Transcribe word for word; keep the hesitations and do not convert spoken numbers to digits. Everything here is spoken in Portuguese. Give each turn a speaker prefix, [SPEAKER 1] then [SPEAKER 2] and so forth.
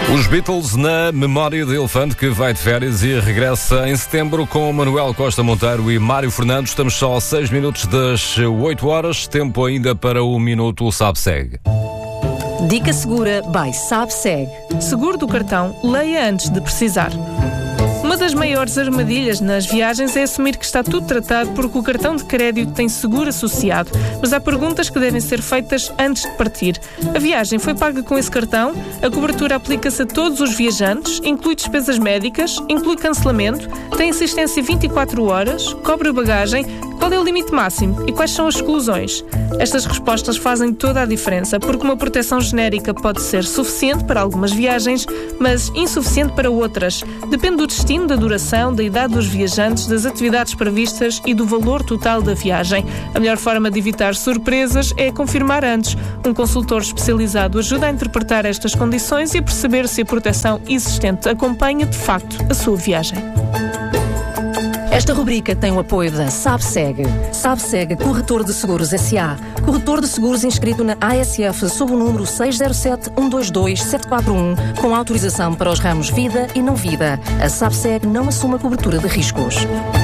[SPEAKER 1] Os Beatles na memória de elefante que vai de férias e regressa em setembro com Manuel Costa Monteiro e Mário Fernandes. Estamos só a seis minutos das oito horas, tempo ainda para o Minuto Sabe-Segue.
[SPEAKER 2] Dica Segura by Sabe-Segue. Seguro do cartão, leia antes de precisar. Uma das maiores armadilhas nas viagens é assumir que está tudo tratado porque o cartão de crédito tem seguro associado, mas há perguntas que devem ser feitas antes de partir. A viagem foi paga com esse cartão? A cobertura aplica-se a todos os viajantes? Inclui despesas médicas? Inclui cancelamento? Tem assistência vinte e quatro horas? Cobre bagagem? Qual é o limite máximo? E quais são as exclusões? Estas respostas fazem toda a diferença, porque uma proteção genérica pode ser suficiente para algumas viagens, mas insuficiente para outras. Depende do destino, da duração, da idade dos viajantes, das atividades previstas e do valor total da viagem. A melhor forma de evitar surpresas é confirmar antes. Um consultor especializado ajuda a interpretar estas condições e a perceber se a proteção existente acompanha, de facto, a sua viagem.
[SPEAKER 3] Esta rubrica tem o apoio da Sabe-Segue. Sabe-Segue Corretor de Seguros S A Corretor de seguros inscrito na A S F sob o número seis zero sete, um dois dois, sete quatro um, com autorização para os ramos vida e não vida. A Sabe-Segue não assume a cobertura de riscos.